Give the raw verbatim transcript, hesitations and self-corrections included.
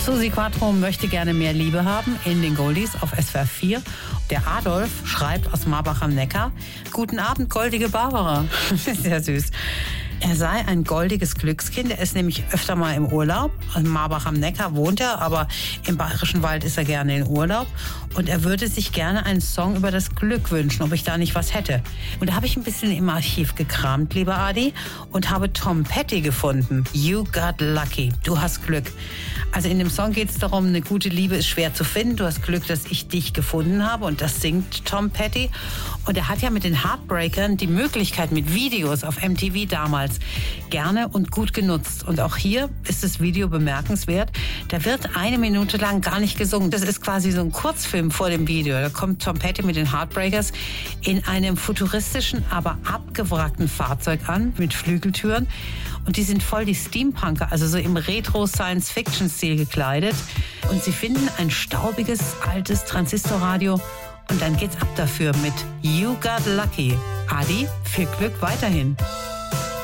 Susi Quattro möchte gerne mehr Liebe haben in den Goldies auf S W R vier. Der Adolf schreibt aus Marbach am Neckar: Guten Abend, goldige Barbara. Sehr süß. Er sei ein goldiges Glückskind. Er ist nämlich öfter mal im Urlaub. In Marbach am Neckar wohnt er, aber im Bayerischen Wald ist er gerne in Urlaub. Und er würde sich gerne einen Song über das Glück wünschen, ob ich da nicht was hätte. Und da habe ich ein bisschen im Archiv gekramt, lieber Adi, und habe Tom Petty gefunden. You got lucky. Du hast Glück. Also in dem Song geht es darum, eine gute Liebe ist schwer zu finden. Du hast Glück, dass ich dich gefunden habe. Und das singt Tom Petty. Und er hat ja mit den Heartbreakern die Möglichkeit mit Videos auf M T V damals gerne und gut genutzt. Und auch hier ist das Video bemerkenswert. Da wird eine Minute lang gar nicht gesungen. Das ist quasi so ein Kurzfilm vor dem Video. Da kommt Tom Petty mit den Heartbreakers in einem futuristischen, aber abgewrackten Fahrzeug an mit Flügeltüren. Und die sind voll die Steampunker, also so im Retro-Science-Fiction-Stil gekleidet. Und sie finden ein staubiges, altes Transistorradio. Und dann geht's ab dafür mit You Got Lucky. Adi, viel Glück weiterhin.